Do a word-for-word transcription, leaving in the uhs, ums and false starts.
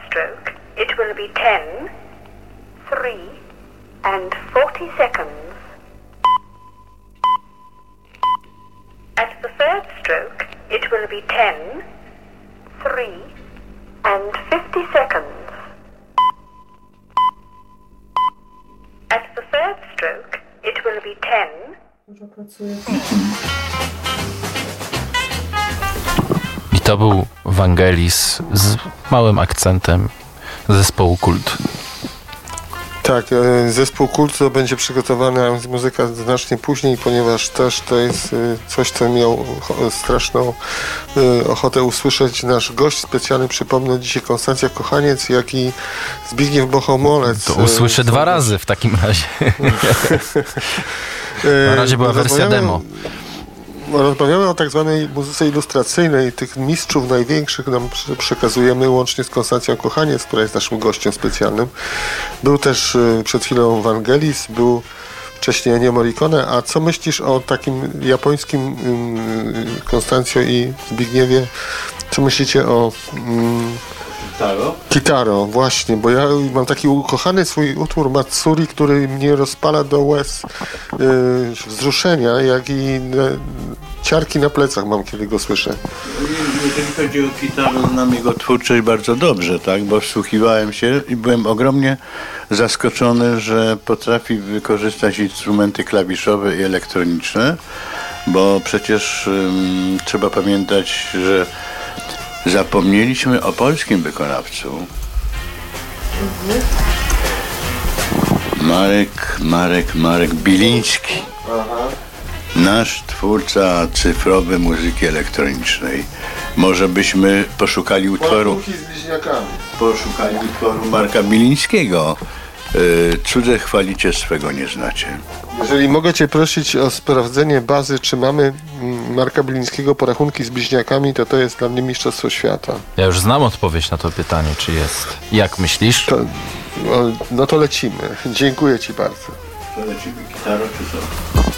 stroke, it will be ten, three, and forty seconds. At the third stroke, it will be ten, three, and fifty seconds. At the third stroke, it will be ten. I to był Vangelis z małym akcentem zespołu Kult. Tak, zespół Kult to będzie przygotowana muzyka znacznie później, ponieważ też to jest coś, co miał straszną ochotę usłyszeć nasz gość specjalny. Przypomnę, dzisiaj Konstancja Kochaniec, jak i Zbigniew Bohomolec. To usłyszę dwa razy w takim razie. Na razie była wersja demo. Rozmawiamy o tak zwanej muzyce ilustracyjnej. Tych mistrzów największych nam przekazujemy łącznie z Konstancją Kochaniec, która jest naszym gościem specjalnym. Był też przed chwilą Vangelis, był wcześniej Ennio Morricone. A co myślisz o takim japońskim Konstancjo i Zbigniewie? Co myślicie o... Um, Kitaro? Kitaro, właśnie, bo ja mam taki ukochany swój utwór Matsuri, który mnie rozpala do łez yy, wzruszenia, jak i yy, ciarki na plecach mam, kiedy go słyszę. Jeżeli chodzi o Kitaro, znam jego twórczość bardzo dobrze, tak, bo wsłuchiwałem się i byłem ogromnie zaskoczony, że potrafi wykorzystać instrumenty klawiszowe i elektroniczne, bo przecież yy, trzeba pamiętać, że zapomnieliśmy o polskim wykonawcu. Mhm. Marek, Marek, Marek Biliński. Aha. Nasz twórca cyfrowy muzyki elektronicznej. Może byśmy poszukali utworu... z bliźniakami. Poszukali utworu Marka Bilińskiego. Yy, cudze chwalicie, swego nie znacie. Jeżeli mogę cię prosić o sprawdzenie bazy, czy mamy Marka Bilińskiego porachunki z bliźniakami, to to jest dla mnie mistrzostwo świata. Ja już znam odpowiedź na to pytanie, czy jest. Jak myślisz? To, no, no to lecimy. Dziękuję ci bardzo. To lecimy, Kitaro czy co?